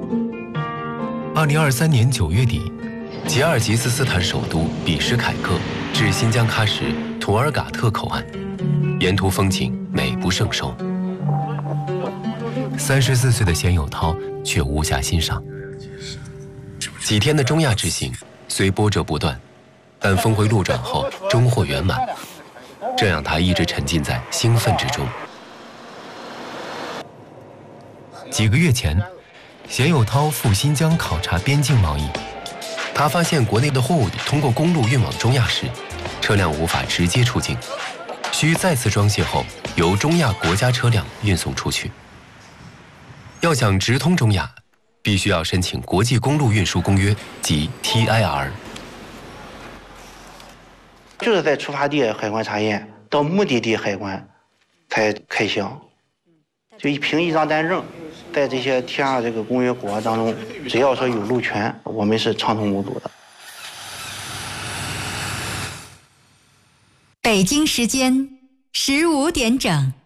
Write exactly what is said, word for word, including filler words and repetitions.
二零二三年九月底，吉尔吉斯斯坦首都比什凯克至新疆喀什图尔嘎特口岸，沿途风景美不胜收。三十四岁的鲜有涛却无暇欣赏。几天的中亚之行虽波折不断，但峰回路转后终获圆满，这让他一直沉浸在兴奋之中。几个月前，鲜有涛赴新疆考察边境贸易，他发现国内的货物通过公路运往中亚时，车辆无法直接出境，需再次装卸后由中亚国家车辆运送出去。要想直通中亚，必须要申请国际公路运输公约即 T I R。 就是在出发地海关查验到目的地海关才开箱，就一凭一张单证，在这些 T I R 这个公约国当中，只要说有路权，我们是畅通无阻的。 北京时间十五点整。